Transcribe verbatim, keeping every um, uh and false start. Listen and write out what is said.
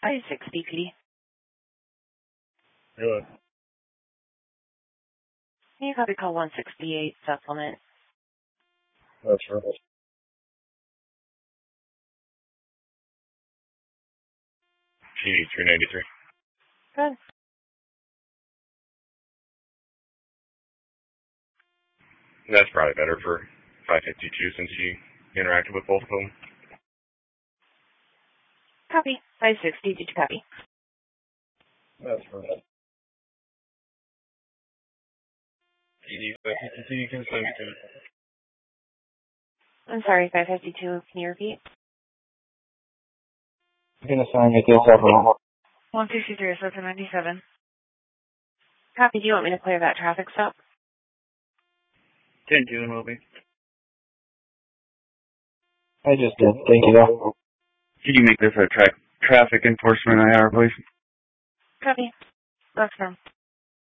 I sixty P D. Good. Can you copy call one sixty-eight supplement? That's right. P D three ninety-three. Good. That's probably better for five fifty-two since you interacted with both of them. Copy. five sixty, did you copy? That's right. P D five fifty-two, you can send it to me. I'm sorry, five fifty-two, can you repeat? I'm going to sign it to supplement. one sixty-three, seven ninety-seven. Copy, do you want me to clear that traffic stop? ten two will be. I just did. Thank you, though. Can you make this a tra- traffic enforcement I R, please? Copy. That's firm.